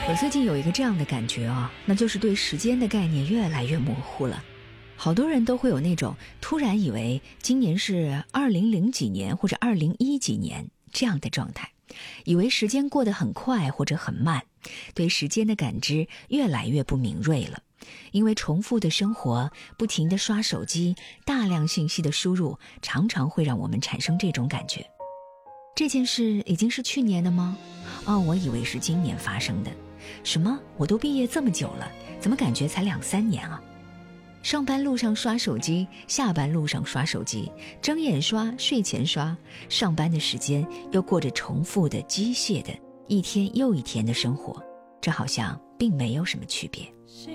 我最近有一个这样的感觉那就是对时间的概念越来越模糊了。好多人都会有那种突然以为今年是2000几年或者2010几年这样的状态，以为时间过得很快或者很慢，对时间的感知越来越不敏锐了。因为重复的生活，不停地刷手机，大量信息的输入，常常会让我们产生这种感觉。这件事已经是去年的吗？我以为是今年发生的。什么？我都毕业这么久了，怎么感觉才2-3年啊？上班路上刷手机，下班路上刷手机，睁眼刷，睡前刷，上班的时间又过着重复的机械的一天又一天的生活，这好像并没有什么区别。